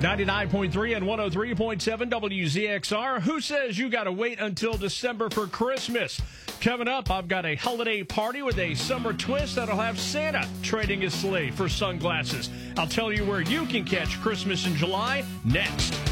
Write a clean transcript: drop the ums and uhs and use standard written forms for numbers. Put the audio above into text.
99.3 and 103.7 WZXR. Who says you got to wait until December for Christmas? Coming up, I've got a holiday party with a summer twist that'll have Santa trading his sleigh for sunglasses. I'll tell you where you can catch Christmas in July next.